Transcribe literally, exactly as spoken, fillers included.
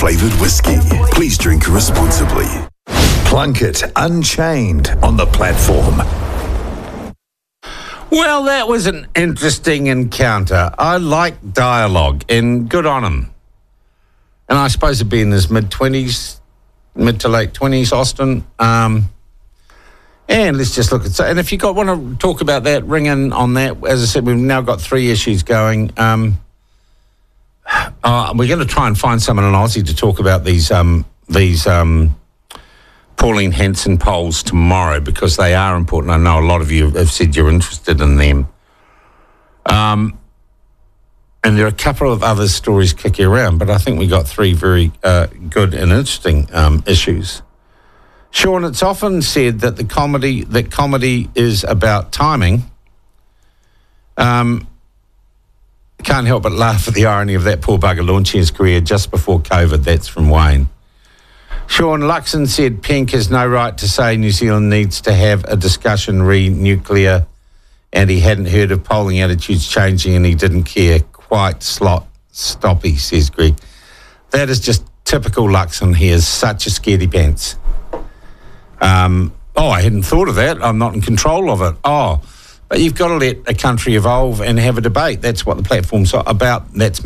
flavoured whiskey. Please drink responsibly. Plunkett Unchained on the platform. Well, that was an interesting encounter. I like dialogue, and good on him. And I suppose he'd be in his mid-twenties, mid to late twenties, Austin. Um, and let's just look at... So, and if you got want to talk about that, ring in on that. As I said, we've now got three issues going. Um, uh, we're going to try and find someone in Aussie to talk about these um, these um, Pauline Hanson polls tomorrow, because they are important. I know a lot of you have said you're interested in them. Um, and there are a couple of other stories kicking around, but I think we got three very uh, good and interesting um, issues. Sean, it's often said that the comedy that comedy is about timing. Um, can't help but laugh at the irony of that poor bugger launching his career just before COVID. That's from Wayne. Sean Luxon said Pink has no right to say New Zealand needs to have a discussion re-nuclear, and he hadn't heard of polling attitudes changing and he didn't care. Quite slot stoppy, says Greg. That is just typical Luxon. He is such a scaredy pants. Um, oh, I hadn't thought of that. I'm not in control of it. Oh, but you've got to let a country evolve and have a debate. That's what the platform's about. That's